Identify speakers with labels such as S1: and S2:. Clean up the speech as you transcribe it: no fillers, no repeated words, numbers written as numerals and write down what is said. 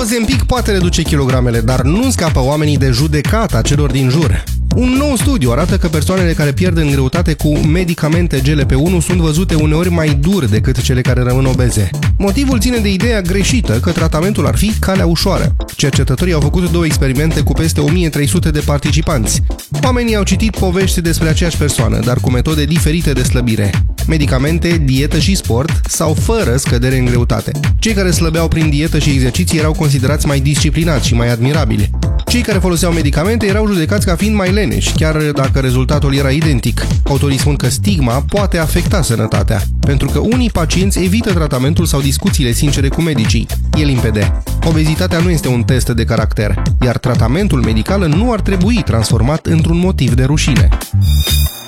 S1: Ozempic poate reduce kilogramele, dar nu scapă oamenii de judecata celor din jur. Un nou studiu arată că persoanele care pierd în greutate cu medicamente GLP-1 sunt văzute uneori mai dur decât cele care rămân obeze. Motivul ține de ideea greșită că tratamentul ar fi calea ușoară. Cercetătorii au făcut 2 experimente cu peste 1300 de participanți. Oamenii au citit povești despre aceeași persoană, dar cu metode diferite de slăbire. Medicamente, dietă și sport sau fără scădere în greutate. Cei care slăbeau prin dietă și exerciții erau considerați mai disciplinați și mai admirabili. Cei care foloseau medicamente erau judecați ca fiind mai leneși, chiar dacă rezultatul era identic. Autorii spun că stigma poate afecta sănătatea, pentru că unii pacienți evită tratamentul sau discuțiile sincere cu medicii. E limpede. Obezitatea nu este un test de caracter, iar tratamentul medical nu ar trebui transformat într-un motiv de rușine.